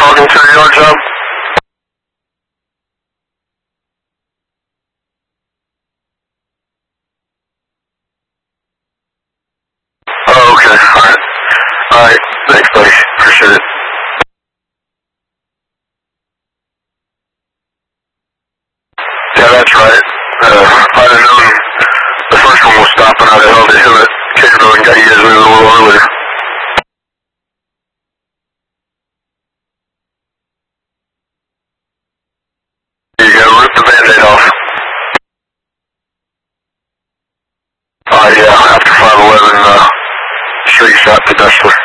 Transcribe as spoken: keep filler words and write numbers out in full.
talking to your job? Oh, okay, alright. Alright, thanks buddy, appreciate it. Yeah, that's right. Uh, if I'd have known the first one was stopping, I'd have held it hill at Caterville and got you guys moving a little earlier. Here you go, rip the band-aid off. Uh, yeah, after five eleven, uh, straight shot to Dustler.